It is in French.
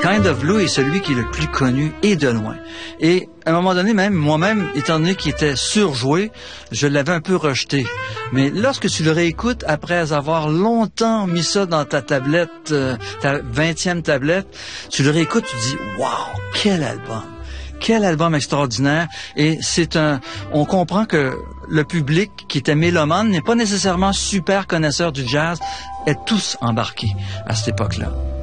Kind of Blue est celui qui est le plus connu et de loin. Et à un moment donné, même moi-même, étant donné qu'il était surjoué, je l'avais un peu rejeté. Mais lorsque tu le réécoutes, après avoir longtemps mis ça dans ta tablette, ta 20e tablette, tu le réécoutes, tu dis « Wow, quel album! » Quel album extraordinaire. Et on comprend que le public qui était mélomane n'est pas nécessairement super connaisseur du jazz, est tous embarqués à cette époque-là.